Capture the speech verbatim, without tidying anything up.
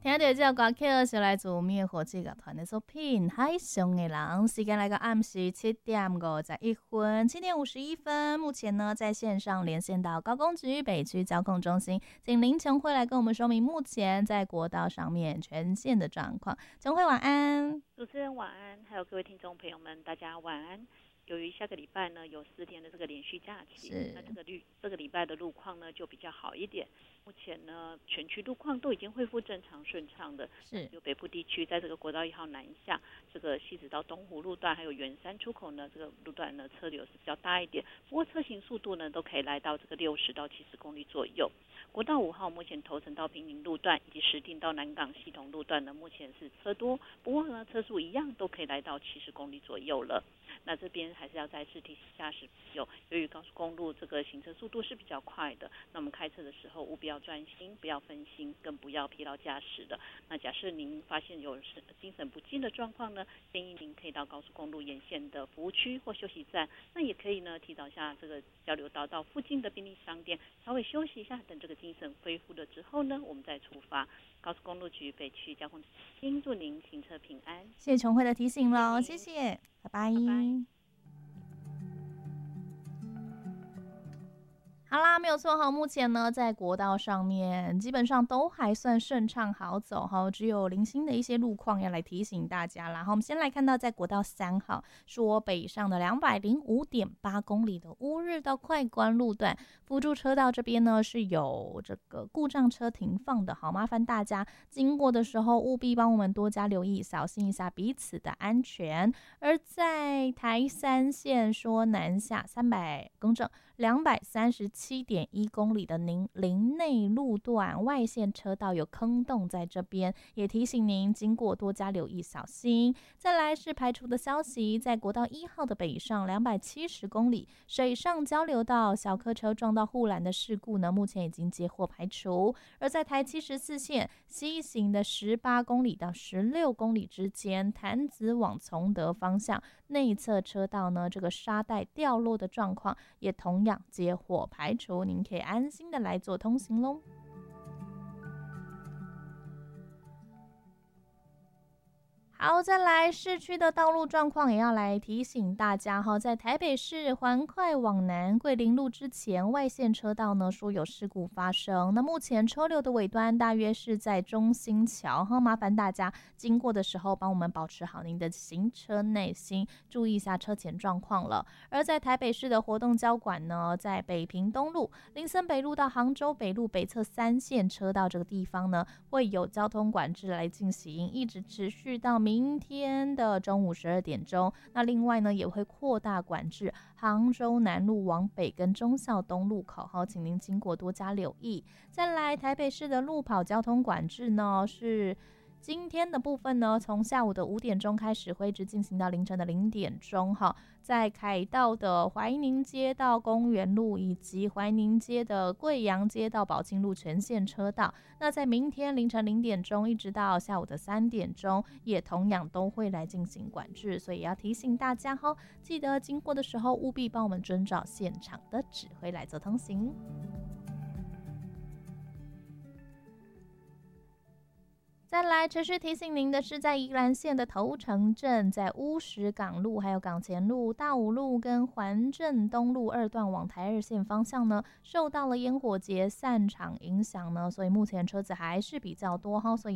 听到这歌曲是来自灭火器乐团的作品《海上的人》。时间来到暗时七点五十一分，七点五十一分。目前呢，在线上连线到高工局北区交控中心，请林琼慧来跟我们说明目前在国道上面全线的状况。琼慧晚安。 主持人晚安，还有各位听众朋友们，大家晚安。由于下个礼拜呢有四天的这个连续假期，那这个绿这个礼拜的路况呢就比较好一点。目前呢全区路况都已经恢复正常顺畅的， 是有北部地区在这个国道一号南下，这个西子到东湖路段还有圆山出口呢，这个路段呢车流是比较大一点，不过车行速度呢都可以来到这个六十到七十公里左右。国道五号目前头城到平林路段以及石碇到南港系统路段呢，目前是车多，不过呢车速一样都可以来到七十公里左右了。那这边还是要再次提醒驾驶朋友，由于高速公路这个行车速度是比较快的，那我们开车的时候务必要专心，不要分心，更不要疲劳驾驶的。那假设您发现有精神不济的状况呢，建议您可以到高速公路沿线的服务区或休息站，那也可以呢提早下这个交流道到附近的便利商店稍微休息一下，等这个精神恢复了之后呢，我们再出发。高速公路局北区交通中心祝您行车平安。 谢谢琼慧的提醒咯，谢谢，拜拜。 拜拜。 好啦，没有错哈。目前呢，在国道上面基本上都还算顺畅好走哈，只有零星的一些路况要来提醒大家啦。好，我们先来看到在国道三号说北上的两百零五点八公里的乌日到快关路段辅助车道这边呢是有这个故障车停放的，好，麻烦大家经过的时候务必帮我们多加留意，小心一下彼此的安全。而在台三线说南下三百更正两百三十七点一公里的林林内路段外线车道有坑洞在这边，也提醒您经过多加留意小心。再来是排除的消息，在国道一号的北上两百七十公里水上交流道小客车撞到护栏的事故呢，目前已经接获排除。而在台七十四线西行的十八公里到十六公里之间，潭子往崇德方向内侧车道呢，这个沙袋掉落的状况也同样接获排除，您可以安心的来做通行咯。好，再来市区的道路状况也要来提醒大家哈，在台北市环快往南桂林路之前外线车道呢说有事故发生，那目前车流的尾端大约是在中兴桥哈，麻烦大家经过的时候帮我们保持好您的行车耐心，注意一下车前状况了。而在台北市的活动交馆呢，在北平东路林森北路到杭州北路北侧三线车道这个地方呢会有交通管制来进行，一直持续到明天的中午十二点钟。那另外呢，也会扩大管制杭州南路往北跟忠孝东路口，好，请您经过多加留意。再来，台北市的路跑交通管制呢是。今天的部分呢，从下午的五点钟开始，会一直进行到凌晨的零点钟哈。在凯道的怀宁街到公园路，以及怀宁街的贵阳街到宝庆路全线车道，那在明天凌晨零点钟一直到下午的三点钟，也同样都会来进行管制，所以要提醒大家哈，记得经过的时候务必帮我们遵照现场的指挥来做通行。再来持续提醒您的是，在宜兰县的头城镇，在乌石港路、还有港前路、大武路跟环镇东路二段往台二线方向呢，受到了烟火节散场影响呢，所以目前车子还是比较多哈，所以